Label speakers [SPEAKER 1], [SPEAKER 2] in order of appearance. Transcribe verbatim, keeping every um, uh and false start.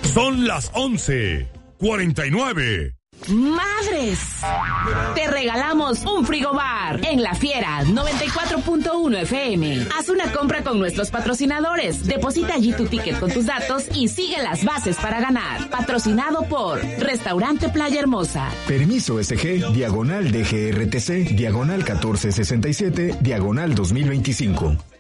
[SPEAKER 1] Son las once cuarenta y nueve.
[SPEAKER 2] ¡Madres! Te regalamos un frigobar en La Fiera noventa y cuatro punto uno F M. Haz una compra con nuestros patrocinadores. Deposita allí tu ticket con tus datos y sigue las bases para ganar. Patrocinado por Restaurante Playa Hermosa.
[SPEAKER 3] Permiso S G, diagonal D G R T C, diagonal catorce sesenta y siete, diagonal dos mil veinticinco.